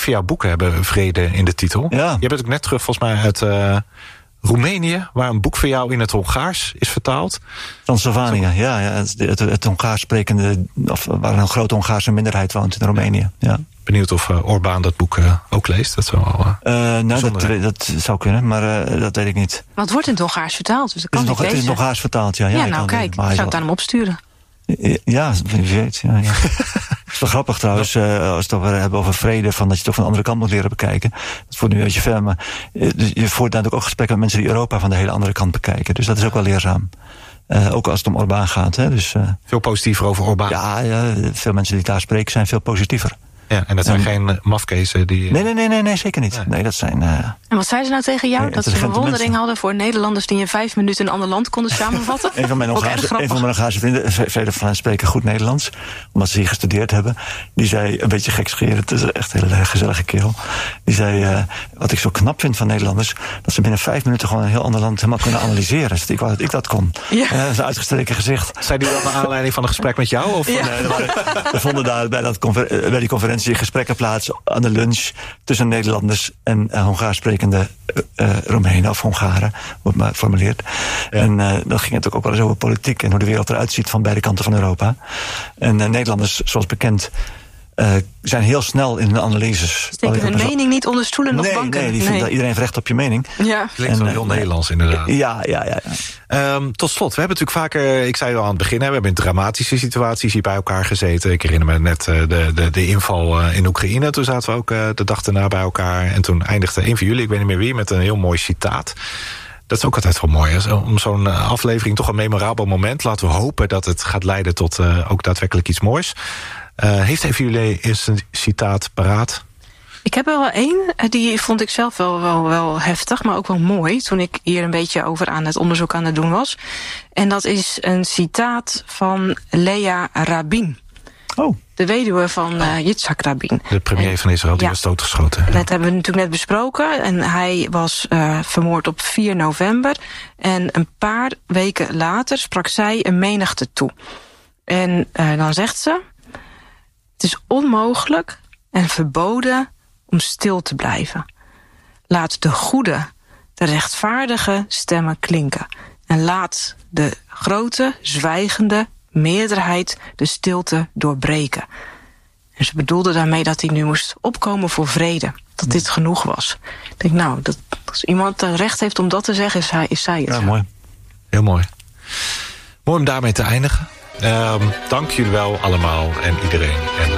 van jouw boeken hebben vrede in de titel. Ja. Je bent ook net terug volgens mij uit Roemenië, waar een boek van jou in het Hongaars is vertaald. Transylvanië, ja. Het Hongaars sprekende, of waar een grote Hongaarse minderheid woont in Roemenië. Ja. Benieuwd of Orbán dat boek ook leest. Dat zou wel, dat zou kunnen, maar dat weet ik niet. Maar het wordt in het Hongaars vertaald, dus dat kan niet lezen. Het is nog Hongaars vertaald, ja. Ja, nou kijk, zou ik het aan hem opsturen? Ja, wie weet. Ja. Het is wel grappig trouwens, als we het over hebben over vrede, van dat je het ook van de andere kant moet leren bekijken. Dat voert nu een beetje ver, maar je voert natuurlijk ook gesprekken met mensen die Europa van de hele andere kant bekijken. Dus dat is ook wel leerzaam. Ook als het om Orbán gaat. Hè. Dus, veel positiever over Orbán. Ja, veel mensen die daar spreken zijn veel positiever. Ja, en dat zijn geen mafkezen die... Nee, zeker niet. Nee, dat zijn... En wat zeiden ze nou tegen jou? Dat ze bewondering mensen hadden voor Nederlanders die in 5 minuten een ander land konden samenvatten? Een van mijn Hongaarse vrienden, velen van hen spreken goed Nederlands, omdat ze hier gestudeerd hebben. Die zei, een beetje gekscherend, het is echt een hele gezellige kerel. Die zei, wat ik zo knap vind van Nederlanders, dat ze binnen 5 minuten gewoon een heel ander land helemaal kunnen analyseren. Dus ik wou dat ik dat kon. Ja. Dat is een uitgestreken gezicht. Zei die dat naar aanleiding van een gesprek met jou? Of? Ja. Nee, we vonden daar bij die conferentie gesprekken plaats aan de lunch tussen Nederlanders en Hongaars sprekende Roemenen of Hongaren, wordt maar formuleerd. Ja. En dan ging het ook wel eens over politiek en hoe de wereld eruit ziet van beide kanten van Europa. En Nederlanders, zoals bekend, zijn heel snel in hun analyses. Steken hun mening niet onder stoelen of banken. Nee, die vindt dat iedereen heeft recht op je mening. Ja. Klinkt wel heel Nederlands inderdaad. Ja. Tot slot, we hebben natuurlijk vaker, ik zei al aan het begin, we hebben in dramatische situaties hier bij elkaar gezeten. Ik herinner me net de inval in Oekraïne. Toen zaten we ook de dag daarna bij elkaar. En toen eindigde een van jullie, ik weet niet meer wie, met een heel mooi citaat. Dat is ook altijd wel mooi. Hè? Om zo'n aflevering toch een memorabel moment. Laten we hopen dat het gaat leiden tot ook daadwerkelijk iets moois. Heeft even jullie eens een citaat paraat? Ik heb er wel één, die vond ik zelf wel heftig, maar ook wel mooi, toen ik hier een beetje over aan het onderzoek aan het doen was. En dat is een citaat van Leah Rabin. Oh. De weduwe van Yitzhak Rabin. De premier van Israël, die was doodgeschoten. Dat hebben we natuurlijk net besproken. En hij was vermoord op 4 november. En een paar weken later sprak zij een menigte toe. En dan zegt ze: het is onmogelijk en verboden om stil te blijven. Laat de goede, de rechtvaardige stemmen klinken. En laat de grote, zwijgende meerderheid de stilte doorbreken. En ze bedoelde daarmee dat hij nu moest opkomen voor vrede. Dat dit genoeg was. Ik denk, nou, dat als iemand het recht heeft om dat te zeggen, is zij het. Ja, mooi. Heel mooi. Mooi om daarmee te eindigen. Dank jullie wel allemaal en iedereen. En